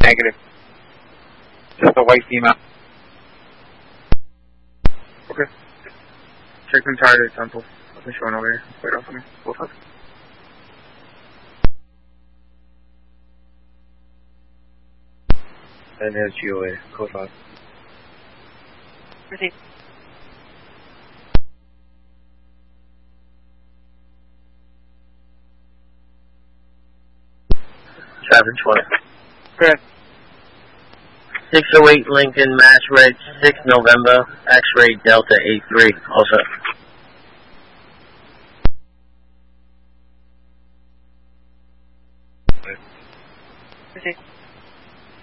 Negative. Just a white female. Okay. Check them target sample. Nothing showing over here. Wait off for me. Both up. And there's GOA. Code 5. Proceed. Traffic 20. Correct. 608 Lincoln, Mass Red, 6 November, X-ray Delta 83, also.